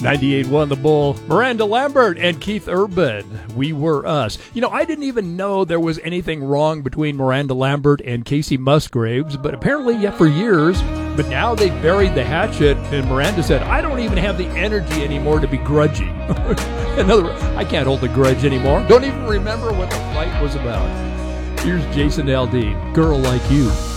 98.1 The Bull, Miranda Lambert and Keith Urban, We Were Us. You know, I didn't even know there was anything wrong between Miranda Lambert and Casey Musgraves, but apparently, yeah, for years. But now they buried the hatchet, and Miranda said, I don't even have the energy anymore to be grudgy. In other words, I can't hold a grudge anymore. Don't even remember what the fight was about. Here's Jason Aldean, Girl Like You.